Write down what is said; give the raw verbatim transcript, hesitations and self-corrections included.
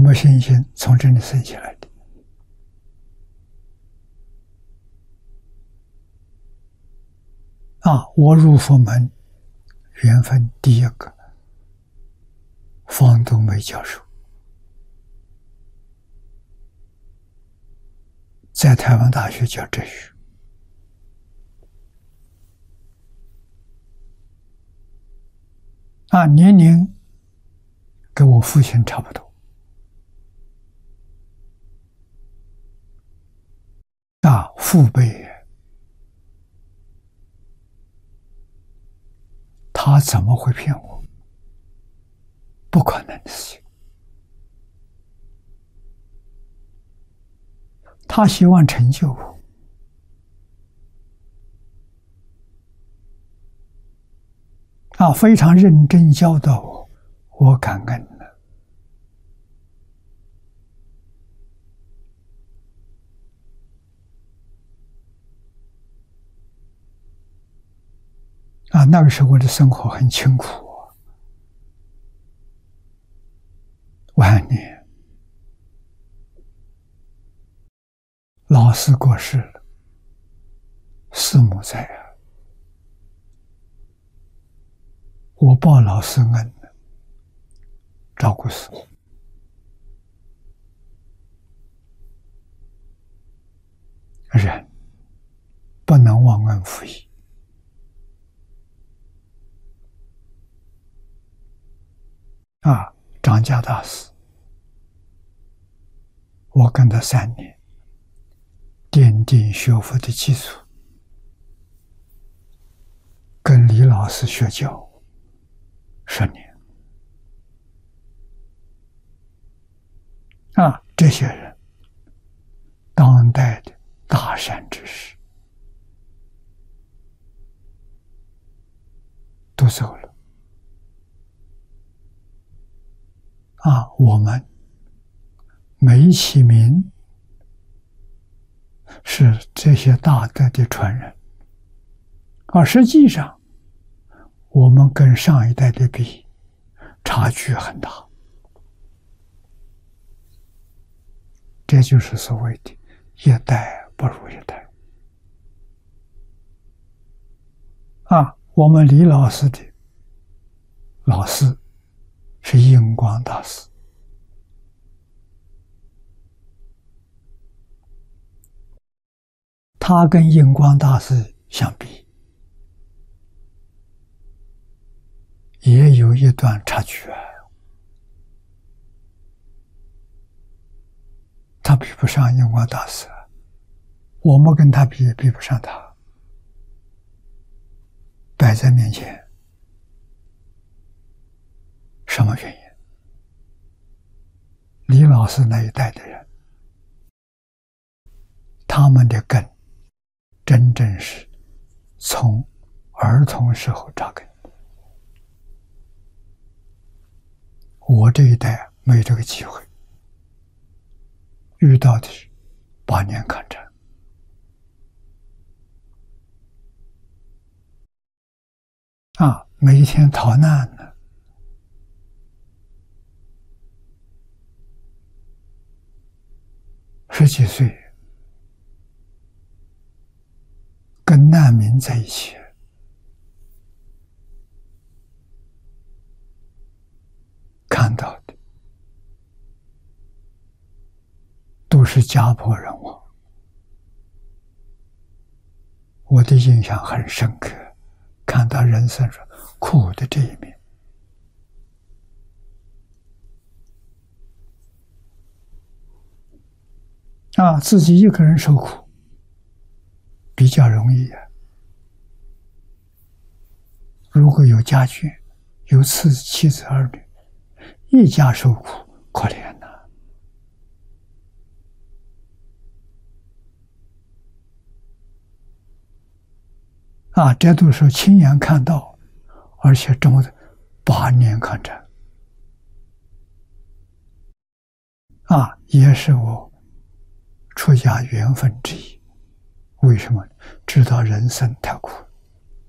么信心从这里生起来的？啊，我入佛门，缘分第一个，方东梅教授，在台湾大学教哲学。啊，年龄跟我父亲差不多。啊，父辈，他怎么会骗我？不可能的事情。他希望成就我，啊，非常认真教导我，我感恩了。啊，那个时候我的生活很清苦，晚年老师过世了，师母在啊，我报老师恩，照顾师母。人不能忘恩负义。啊，张家大师，我跟他三年，奠定学佛的基础。跟李老师学教十年。啊，这些人，当代的大善之士，都走了。啊，我们没起名，是这些大德的传人，而实际上，我们跟上一代的比，差距很大。这就是所谓的一代不如一代。啊，我们李老师的老师是印光大师，他跟印光大师相比，也有一段差距啊。他比不上印光大师，我们跟他比也比不上他，摆在面前。什么原因？李老师那一代的人，他们的根真正是从儿童时候扎根。我这一代没这个机会，遇到的是八年抗战。啊，每一天逃难呢。十几岁，跟难民在一起，看到的都是家破人亡，我的印象很深刻，看到人生中苦的这一面。啊，自己一个人受苦比较容易啊。如果有家眷，有妻妻子儿女，一家受苦，可怜呐。啊，这都是亲眼看到，而且这么八年抗战，啊，也是我出家缘分之一。为什么？知道人生太苦。